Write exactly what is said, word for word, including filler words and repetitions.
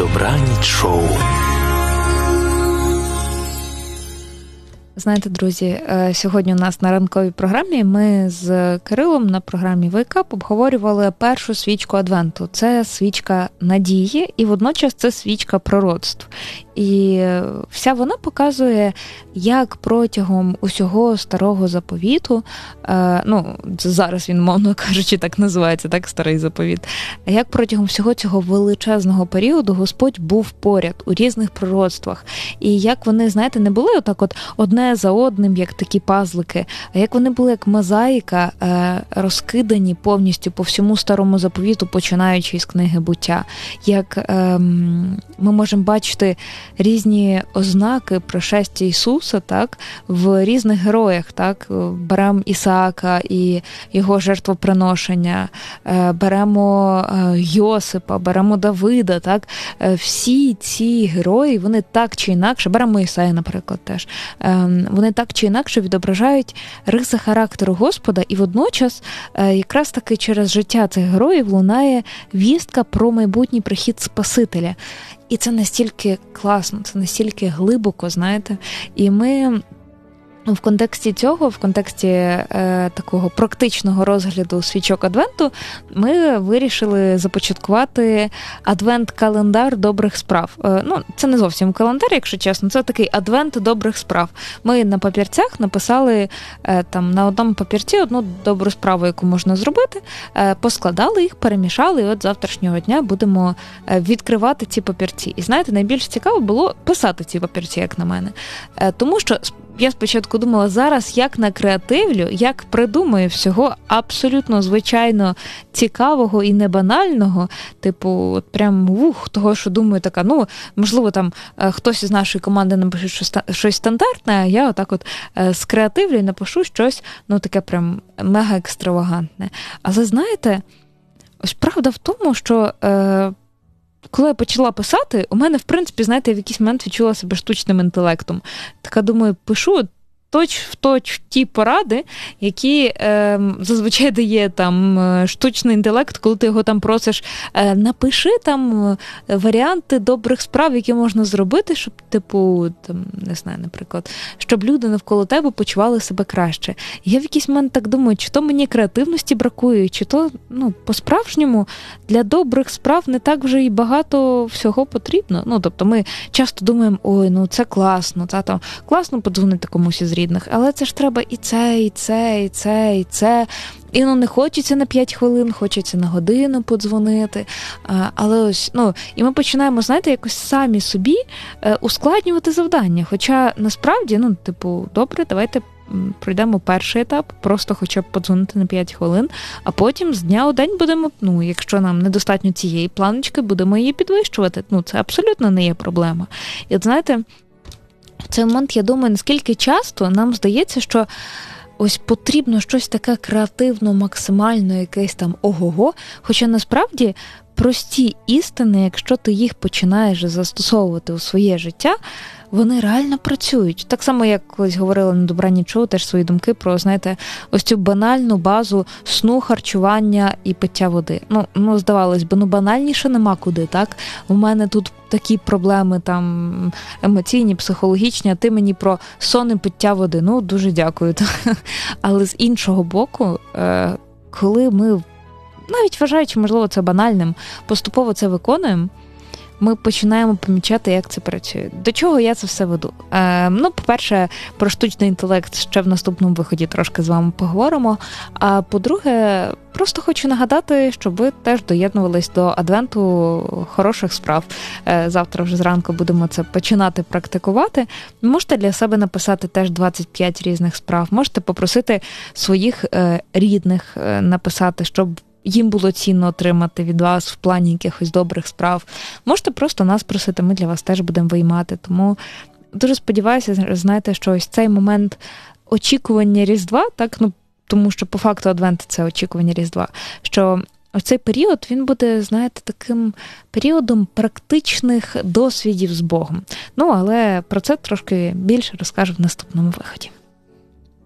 Добраніч шоу. Знаєте, друзі, сьогодні у нас на ранковій програмі ми з Кирилом на програмі Wake Up обговорювали першу свічку Адвенту. Це свічка надії і водночас це свічка пророцтв. І вся вона показує, як протягом усього старого заповіту, ну, зараз він, мовно кажучи, так називається, так, старий заповіт, як протягом всього цього величезного періоду Господь був поряд у різних пророцтвах. І як вони, знаєте, не були отак от одне за одним, як такі пазлики, а як вони були як мозаїка, розкидані повністю по всьому старому заповіту, починаючи з книги Буття. Як ем, ми можемо бачити різні ознаки пришестя Ісуса, так, в різних героях, так, беремо Ісаака і його жертвоприношення, беремо Йосипа, беремо Давида, так, всі ці герої, вони так чи інакше, беремо Ісая, наприклад, теж, вони так чи інакше відображають риси характеру Господа, і водночас якраз таки через життя цих героїв лунає вістка про майбутній прихід Спасителя. І це настільки класно, це настільки глибоко, знаєте. І ми в контексті цього, в контексті е, такого практичного розгляду свічок Адвенту, ми вирішили започаткувати адвент-календар добрих справ. Е, ну, це не зовсім календар, якщо чесно, це такий адвент добрих справ. Ми на папірцях написали е, там на одному папірці одну добру справу, яку можна зробити, е, поскладали їх, перемішали, і от завтрашнього дня будемо відкривати ці папірці. І знаєте, найбільш цікаво було писати ці папірці, як на мене. Е, тому що я спочатку думала, зараз як накреативлю, як придумаю всього абсолютно звичайно цікавого і небанального, типу, от прям ух, того, що думаю, така, ну, можливо, там хтось із нашої команди напише щось, щось стандартне, а я отак от скреативлю і напишу щось, ну, таке прям мега-екстравагантне. Але, знаєте, ось правда в тому, що е, коли я почала писати, у мене, в принципі, знаєте, я в якийсь момент відчула себе штучним інтелектом. Така, думаю, пишу точ в точ ті поради, які е, зазвичай дає там штучний інтелект, коли ти його там просиш, е, напиши там варіанти добрих справ, які можна зробити, щоб, типу, там, не знаю, наприклад, щоб люди навколо тебе почували себе краще. І я в якийсь момент так думаю, чи то мені креативності бракує, чи то, ну, по-справжньому для добрих справ не так вже і багато всього потрібно. Ну, тобто ми часто думаємо, ой, ну це класно, це там класно подзвонити комусь із рідних, але це ж треба і це, і це, і це, і це. І, ну, не хочеться на п'ять хвилин, хочеться на годину подзвонити. А, але ось, ну, і ми починаємо, знаєте, якось самі собі е, ускладнювати завдання. Хоча, насправді, ну, типу, добре, давайте пройдемо перший етап, просто хоча б подзвонити на п'ять хвилин, а потім з дня у день будемо, ну, якщо нам недостатньо цієї планочки, будемо її підвищувати. Ну, це абсолютно не є проблема. І, от, знаєте, в цей момент я думаю, наскільки часто нам здається, що ось потрібно щось таке креативно, максимально, якесь там ого-го, хоча насправді прості істини, якщо ти їх починаєш застосовувати у своє життя, вони реально працюють. Так само, як колись говорила на Добраніч шоу, теж свої думки про, знаєте, ось цю банальну базу сну, харчування і пиття води. Ну, ну здавалось би, ну банальніше нема куди, так? У мене тут такі проблеми там емоційні, психологічні, а ти мені про сон і пиття води. Ну, дуже дякую. Але з іншого боку, коли ми, навіть вважаючи, можливо, це банальним, поступово це виконуємо, ми починаємо помічати, як це працює. До чого я це все веду? Е, ну, по-перше, про штучний інтелект ще в наступному виході трошки з вами поговоримо. А по-друге, просто хочу нагадати, щоб ви теж доєднувались до адвенту хороших справ. Е, завтра вже зранку будемо це починати практикувати. Можете для себе написати теж двадцять п'ять різних справ. Можете попросити своїх е, рідних е, написати, щоб їм було цінно отримати від вас в плані якихось добрих справ. Можете просто нас просити, ми для вас теж будемо виймати. Тому дуже сподіваюся, знаєте, що ось цей момент очікування Різдва, так, ну, тому що по факту Адвент – це очікування Різдва, що ось цей період, він буде, знаєте, таким періодом практичних досвідів з Богом. Ну, але про це трошки більше розкажу в наступному виході.